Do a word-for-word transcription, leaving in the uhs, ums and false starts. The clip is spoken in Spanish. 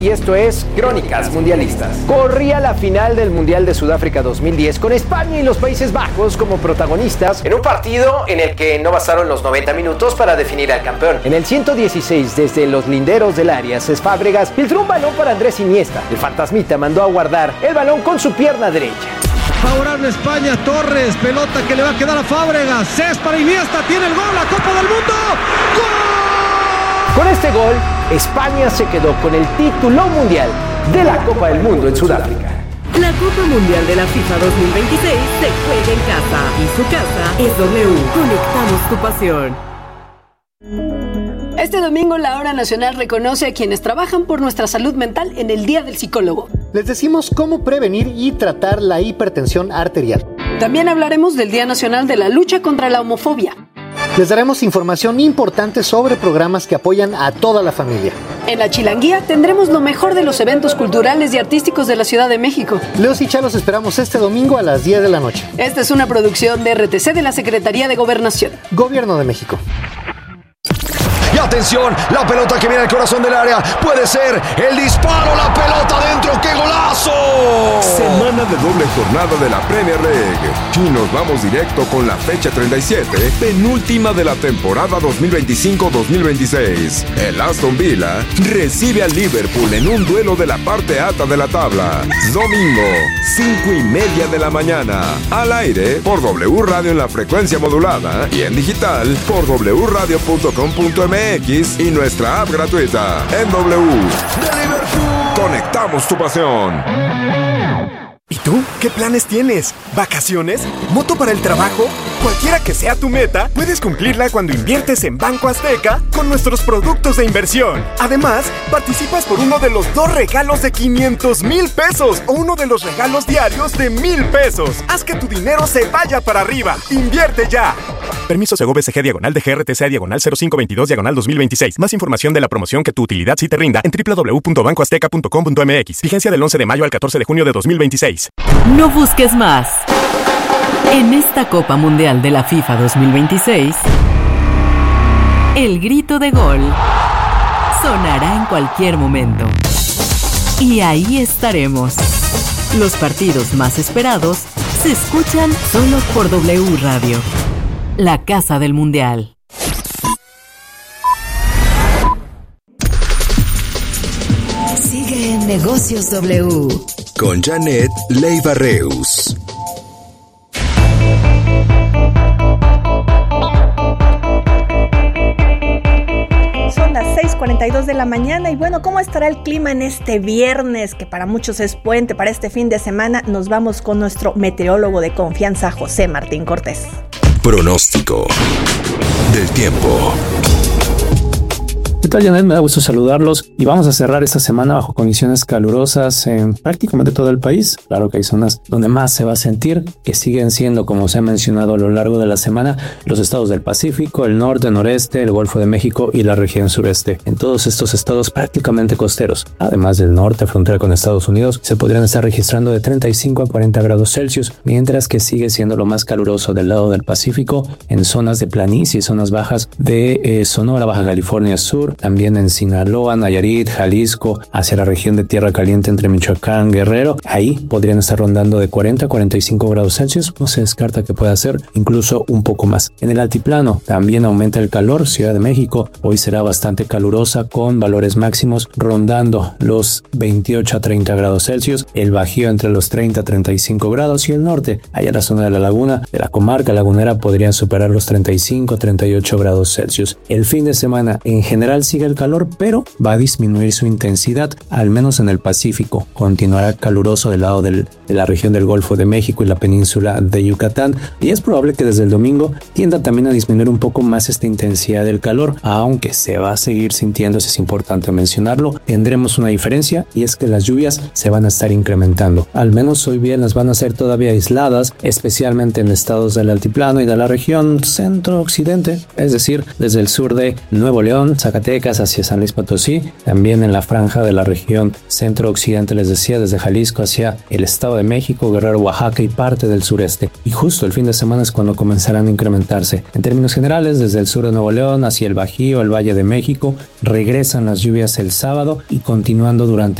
Y esto es Crónicas Mundialistas. Corría la final del Mundial de Sudáfrica dos mil diez con España y los Países Bajos como protagonistas en un partido en el que no bastaron los noventa minutos para definir al campeón. En el ciento dieciséis, desde los linderos del área, Cés Fábregas filtró un balón para Andrés Iniesta. El fantasmita mandó a guardar el balón con su pierna derecha. Favorable España, Torres, pelota que le va a quedar a Fábregas, Cés para Iniesta, tiene el gol, la Copa del Mundo, ¡gol! Con este gol, España se quedó con el título mundial de la Copa del Mundo en Sudáfrica. La Copa Mundial de la FIFA dos mil veintiséis se juega en casa y su casa es W. Conectamos tu pasión. Este domingo la Hora Nacional reconoce a quienes trabajan por nuestra salud mental en el Día del Psicólogo. Les decimos cómo prevenir y tratar la hipertensión arterial. También hablaremos del Día Nacional de la Lucha contra la Homofobia. Les daremos información importante sobre programas que apoyan a toda la familia. En la Chilanguía tendremos lo mejor de los eventos culturales y artísticos de la Ciudad de México. Leos y Cha los esperamos este domingo a las diez de la noche. Esta es una producción de R T C de la Secretaría de Gobernación. Gobierno de México. Y atención, la pelota que viene al corazón del área. Puede ser el disparo, la pelota dentro. ¡Qué golazo! Semana de doble jornada de la Premier League. Y nos vamos directo con la fecha treinta y siete, penúltima de la temporada dos mil veinticinco dos mil veintiséis. El Aston Villa recibe al Liverpool en un duelo de la parte alta de la tabla. Domingo, cinco y media de la mañana. Al aire por W Radio en la frecuencia modulada y en digital por w radio punto com punto m x y nuestra app gratuita en W. De Liverpool. Conectamos tu pasión. ¿Y tú? ¿Qué planes tienes? ¿Vacaciones? ¿Moto para el trabajo? Cualquiera que sea tu meta, puedes cumplirla cuando inviertes en Banco Azteca con nuestros productos de inversión. Además, participas por uno de los dos regalos de quinientos mil pesos o uno de los regalos diarios de mil pesos. Haz que tu dinero se vaya para arriba. ¡Invierte ya! Permiso Segov S G diagonal de G R T C diagonal cero cinco veintidós diagonal dos mil veintiséis. Más información de la promoción que tu utilidad sí te rinda en w w w punto banco azteca punto com punto m x. Vigencia del once de mayo al catorce de junio de dos mil veintiséis. No busques más. En esta Copa Mundial de la FIFA dos mil veintiséis, el grito de gol sonará en cualquier momento. Y ahí estaremos. Los partidos más esperados se escuchan solo por W Radio, la casa del Mundial. Sigue en Negocios W con Janet Leiva Reus. Son las seis cuarenta y dos de la mañana y bueno, ¿cómo estará el clima en este viernes? Que para muchos es puente, para este fin de semana. Nos vamos con nuestro meteorólogo de confianza, José Martín Cortés. Pronóstico del tiempo. ¿Qué tal, Janet? Me da gusto saludarlos y vamos a cerrar esta semana bajo condiciones calurosas en prácticamente todo el país. Claro que hay zonas donde más se va a sentir, que siguen siendo, como se ha mencionado a lo largo de la semana, los estados del Pacífico, el norte, noreste, el Golfo de México y la región sureste. En todos estos estados prácticamente costeros, además del norte, frontera con Estados Unidos, se podrían estar registrando de treinta y cinco a cuarenta grados Celsius, mientras que sigue siendo lo más caluroso del lado del Pacífico, en zonas de planicie y zonas bajas de eh, Sonora, Baja California Sur, también en Sinaloa, Nayarit, Jalisco, hacia la región de Tierra Caliente entre Michoacán, Guerrero. Ahí podrían estar rondando de cuarenta a cuarenta y cinco grados Celsius. No se descarta que pueda ser incluso un poco más. En el altiplano también aumenta el calor. Ciudad de México hoy será bastante calurosa con valores máximos rondando los veintiocho a treinta grados Celsius. El Bajío entre los treinta a treinta y cinco grados y el norte, allá la zona de la laguna, de la comarca lagunera, podrían superar los treinta y cinco a treinta y ocho grados Celsius. El fin de semana en general sigue el calor, pero va a disminuir su intensidad, al menos en el Pacífico. Continuará caluroso del lado del, de la región del Golfo de México y la península de Yucatán, y es probable que desde el domingo tienda también a disminuir un poco más esta intensidad del calor, aunque se va a seguir sintiendo, es importante mencionarlo. Tendremos una diferencia, y es que las lluvias se van a estar incrementando. Al menos hoy viernes van a ser todavía aisladas, especialmente en estados del altiplano y de la región centro-occidente, es decir, desde el sur de Nuevo León, Zacatecas, Zacatecas hacia San Luis Potosí, también en la franja de la región centro-occidente, les decía, desde Jalisco hacia el Estado de México, Guerrero, Oaxaca y parte del sureste. Y justo el fin de semana es cuando comenzarán a incrementarse. En términos generales, desde el sur de Nuevo León hacia el Bajío, el Valle de México, regresan las lluvias el sábado y continuando durante